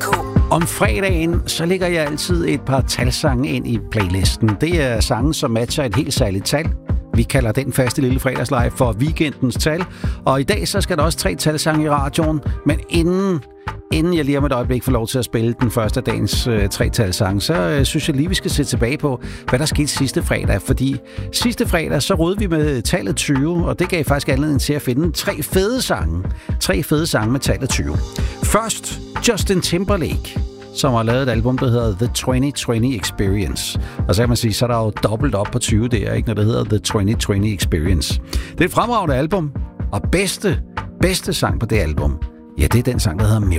Om fredagen, så lægger jeg altid et par talsange ind i playlisten. Det er sange, som matcher et helt særligt tal. Vi kalder den faste lille fredagsleje for weekendens tal. Og i dag, så skal der også 3 talsange i radioen. Men inden jeg lige om et øjeblik får lov til at spille den første af dagens 3 talsange, så synes jeg lige, vi skal se tilbage på, hvad der skete sidste fredag. Fordi sidste fredag, så rød vi med tallet 20, og det gav faktisk anledning til at finde 3 fede sange. 3 fede sange med tallet 20. Først Justin Timberlake, som har lavet et album, der hedder The 2020 Experience. Og så kan man sige, så er der jo dobbelt op på 20 der, ikke, når det hedder The 2020 Experience. Det er et fremragende album, og bedste sang på det album, ja, det er den sang, der hedder